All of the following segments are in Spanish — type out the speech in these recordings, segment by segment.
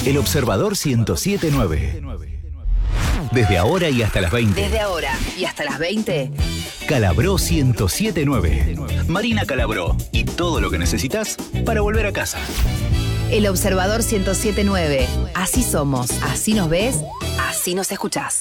El Observador 107.9. Desde ahora y hasta las 20. Desde ahora y hasta las 20. Calabró 107.9. Marina Calabró. Y todo lo que necesitas para volver a casa. El Observador 107.9. Así somos, así nos ves, así nos escuchás.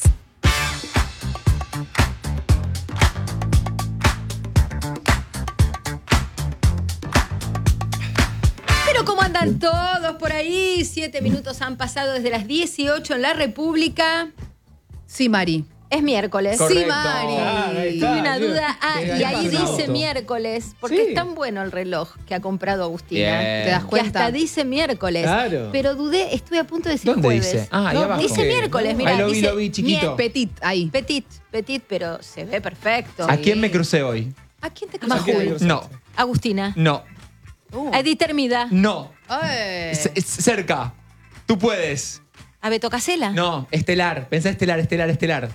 Pero ¿cómo andan todos por ahí? 7 minutos han pasado desde las 18 en la República. Sí, Mari. Es miércoles. Correcto. Sí, Mari. Ah, ahí está. Tuve una duda. Y ahí dice auto. miércoles, porque Sí. es tan bueno el reloj que ha comprado Agustina. Bien. ¿Te das Que cuenta? hasta dice miércoles. Claro. Pero dudé, estuve a punto de decir ¿Dónde jueves. dice? Ah, ahí No, abajo. dice miércoles, mira. Ahí lo dice vi, chiquito. Petit, ahí. Petit, pero se ve perfecto. ¿A quién me crucé hoy? ¿A quién te Majul. cruzaste? No, Agustina. no, A Edith Hermida. no. Ay. Cerca. Tú puedes. A Beto Casella. No, estelar. Pensá estelar.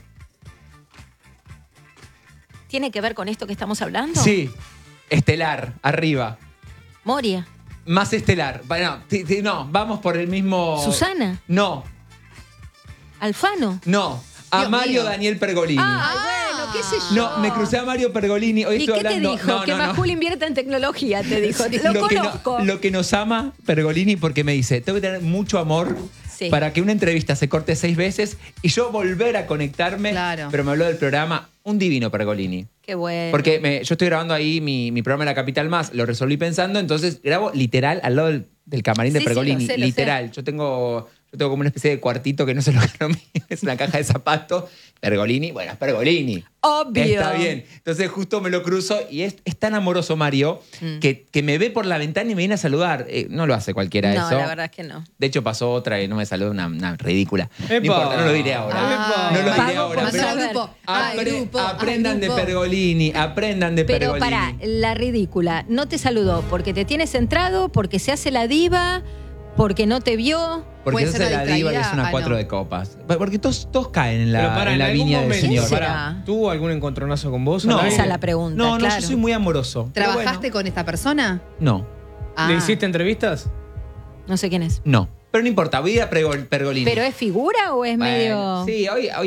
¿Tiene que ver con esto que estamos hablando? Sí. Estelar, arriba. Moria. Más estelar. Bueno, no, vamos por el mismo. Susana. No, Alfano. no. A Dios Mario mío. Daniel Pergolini. Bueno, qué sé yo. No, me crucé a Mario Pergolini. Hoy ¿Y estoy qué te hablando. dijo? No, que no, no. Majul invierta en tecnología, te dijo. Lo Lo que, conozco. lo que nos ama Pergolini porque me dice, tengo que tener mucho amor Sí. para que una entrevista se corte 6 veces y yo volver a conectarme. Claro. Pero me habló del programa, un divino Pergolini. Qué bueno. Porque yo estoy grabando ahí mi programa en La Capital Más, lo resolví pensando, entonces grabo literal al lado del camarín de Sí, sí, Pergolini, lo sé, lo literal. Yo tengo como una especie de cuartito que no se lo gano mío, es una caja de zapatos. Pergolini, bueno, es Pergolini. Obvio. Está bien. Entonces justo me lo cruzo y es tan amoroso Mario que me ve por la ventana y me viene a saludar. No lo hace cualquiera No, eso. la verdad es que no. De hecho pasó otra y no me saludó, una ridícula. Epa. No importa, no lo diré ahora. Ah, no lo diré pago ahora. por pero saber. grupo. Ay, grupo. aprendan Ay, de grupo. Pergolini, aprendan de Pero Pergolini. pará, la ridícula. No te saludó porque te tiene centrado, porque se hace la diva, porque no te vio. Porque Puede esa ser es la la diva y es distraída. una Ah, 4 no. de copas. Porque todos caen en Pero la, para, en la algún viña del momento, señor. ¿será? pará, ¿tuvo algún encontronazo con vos? No. al aire? Esa es la pregunta, No, claro. yo soy muy amoroso. Pero ¿Trabajaste con esta persona? bueno, Ah. ¿Le hiciste entrevistas? No sé quién es. no. Pero no importa, voy a ir a Pergolini. ¿Pero es figura o es Bueno, medio...? Sí, hoy